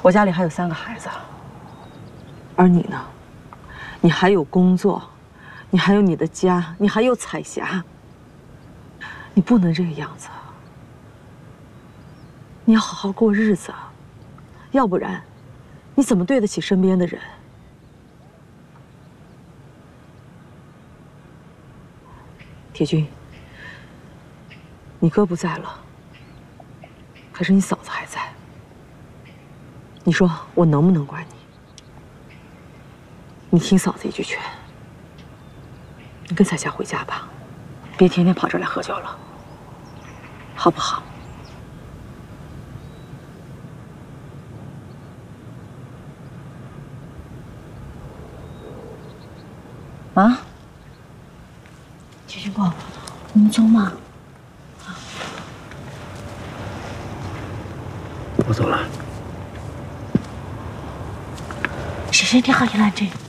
我家里还有3个孩子，而你呢？你还有工作，你还有你的家，你还有彩霞。你不能这个样子，你要好好过日子，要不然，你怎么对得起身边的人？铁军，你哥不在了，可是你嫂子还在。你说我能不能怪你？你听嫂子一句劝，你跟彩霞回家吧，别天天跑这儿来喝酒了，好不好？啊？铁军哥，我们走嘛。 我走了。 谢谢你好，叶兰真。